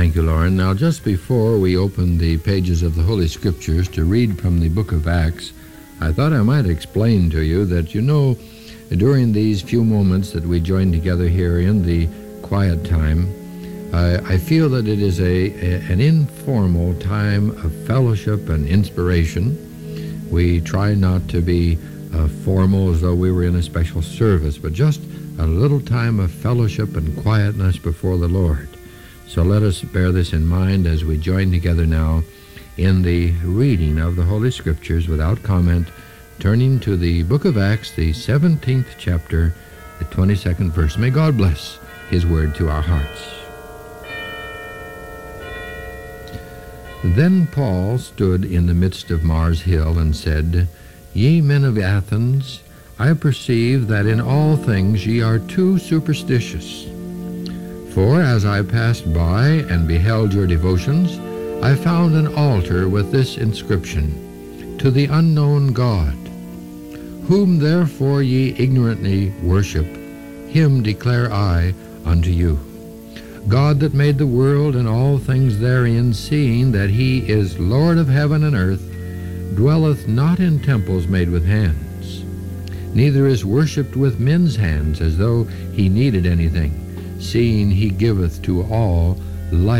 Thank you, Lauren. Now, just before we open the pages of the Holy Scriptures to read from the book of Acts, I thought I might explain to you that, during these few moments that we join together here in the quiet time, I feel that it is an informal time of fellowship and inspiration. We try not to be formal as though we were in a special service, but just a little time of fellowship and quietness before the Lord. So let us bear this in mind as we join together now in the reading of the Holy Scriptures without comment, turning to the book of Acts, the 17th chapter, the 22nd verse. May God bless His word to our hearts. Then Paul stood in the midst of Mars Hill and said, Ye men of Athens, I perceive that in all things ye are too superstitious. For as I passed by and beheld your devotions, I found an altar with this inscription, To the unknown God. Whom therefore ye ignorantly worship, him declare I unto you. God that made the world and all things therein, seeing that he is Lord of heaven and earth, dwelleth not in temples made with hands, neither is worshipped with men's hands as though he needed anything, seeing he giveth to all life.